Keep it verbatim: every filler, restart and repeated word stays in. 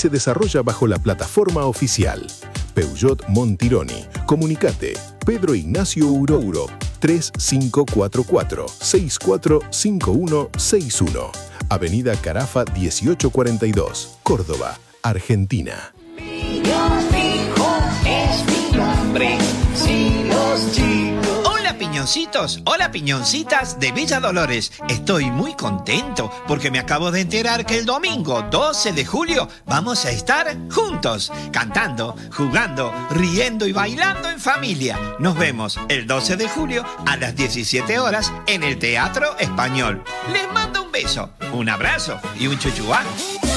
se desarrolla bajo la plataforma oficial Peugeot Montironi. Comunicate Pedro Ignacio Urouro tres cinco cuatro cuatro, seis cuatro cinco uno seis uno. Avenida Carafa dieciocho cuarenta y dos, Córdoba, Argentina. Es mi nombre, si los chicos. Hola piñoncitos, hola piñoncitas de Villa Dolores. Estoy muy contento porque me acabo de enterar que el domingo doce de julio vamos a estar juntos, cantando, jugando, riendo y bailando en familia. Nos vemos el doce de julio a las diecisiete horas en el Teatro Español. Les mando un beso, un abrazo y un chuchuá.